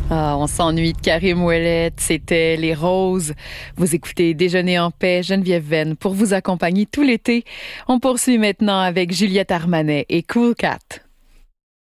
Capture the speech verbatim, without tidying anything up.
Ah, on s'ennuie de Karim Ouellet. C'était Les Roses. Vous écoutez Déjeuner en paix, Geneviève Venn, pour vous accompagner tout l'été. On poursuit maintenant avec Juliette Armanet et Cool Cat.